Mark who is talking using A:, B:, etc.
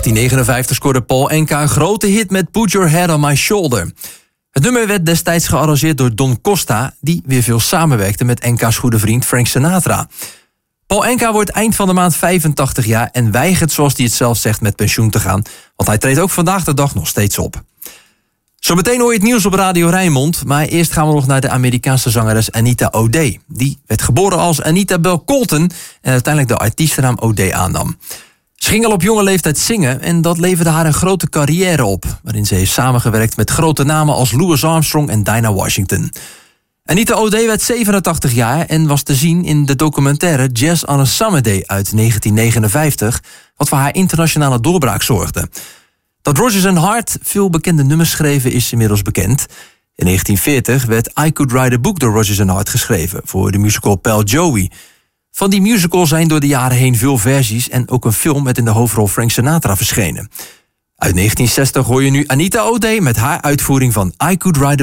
A: 1959 scoorde Paul Anka een grote hit met Put Your Head on My Shoulder. Het nummer werd destijds gearrangeerd door Don Costa, die weer veel samenwerkte met Anka's goede vriend Frank Sinatra. Paul Anka wordt eind van de maand 85 jaar en weigert, zoals hij het zelf zegt, met pensioen te gaan, want hij treedt ook vandaag de dag nog steeds op. Zometeen hoor je het nieuws op Radio Rijnmond, maar eerst gaan we nog naar de Amerikaanse zangeres Anita O'Day. Die werd geboren als Anita Bell Colton en uiteindelijk de artiestennaam O'Day aannam. Ze ging al op jonge leeftijd zingen en dat leverde haar een grote carrière op, waarin ze heeft samengewerkt met grote namen als Louis Armstrong en Dinah Washington. Anita O'Day werd 87 jaar en was te zien in de documentaire Jazz on a Summer Day uit 1959, wat voor haar internationale doorbraak zorgde. Dat Rodgers & Hart veel bekende nummers schreven is inmiddels bekend. In 1940 werd I Could Write a Book door Rodgers & Hart geschreven voor de musical Pal Joey. Van die musical zijn door de jaren heen veel versies en ook een film met in de hoofdrol Frank Sinatra verschenen. Uit 1960 hoor je nu Anita O'Day met haar uitvoering van I Could Write a